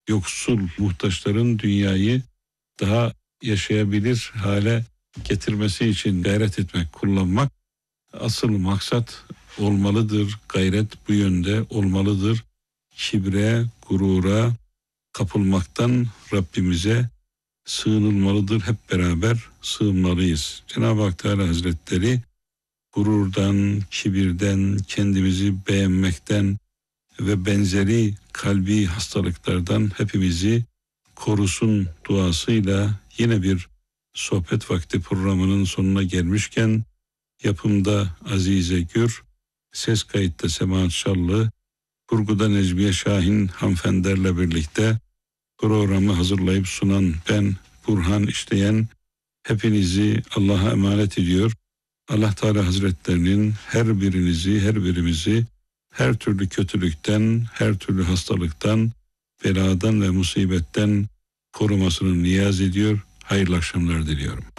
yoksul muhtaçların dünyayı daha yaşayabilir hale getirmesi için gayret etmek, kullanmak asıl maksat olmalıdır. Gayret bu yönde olmalıdır. Kibre, gurura kapılmaktan Rabbimize sığınılmalıdır. Hep beraber sığınmalıyız. Cenab-ı Hak Teala Hazretleri gururdan, kibirden, kendimizi beğenmekten ve benzeri kalbi hastalıklardan hepimizi korusun duasıyla yine bir sohbet vakti programının sonuna gelmişken yapımda Azize Gür, ses kayıtta Semahat Şallı, kurguda Necmiye Şahin hanımefendilerle birlikte programı hazırlayıp sunan ben Burhan İşleyen hepinizi Allah'a emanet ediyor. Allah Teala Hazretlerinin her birimizi her türlü kötülükten, her türlü hastalıktan, beladan ve musibetten korumasını niyaz ediyor. Hayırlı akşamlar diliyorum.